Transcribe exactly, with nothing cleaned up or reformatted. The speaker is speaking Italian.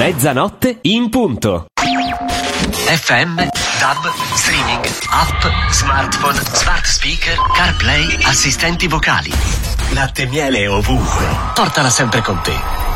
Mezzanotte in punto. F M, D A B, streaming, app, smartphone, smart speaker, CarPlay, assistenti vocali. Latte e miele ovunque. Portala sempre con te.